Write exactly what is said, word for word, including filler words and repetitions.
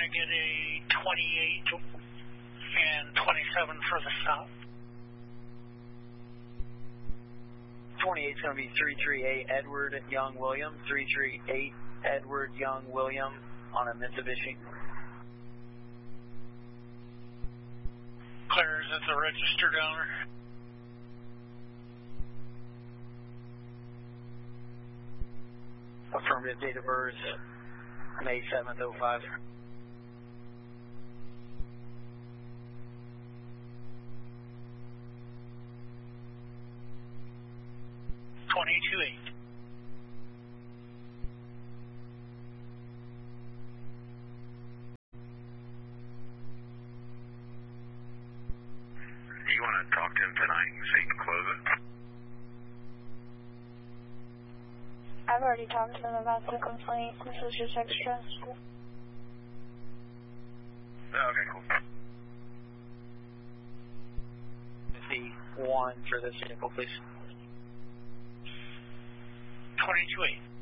I get a twenty-eight and twenty-seven for the stop? twenty-eight's going to be three three eight Edward Young William, three three eight Edward Young William on a Mitsubishi. Claire, is it the registered owner? Affirmative, date of birth, May seventh, oh five. twenty-two eight. You want to talk to him tonight so you can close it? I've already talked to them about the complaint. This is just extra. Okay, cool. fifty-one for this vehicle, please. twenty-two eight.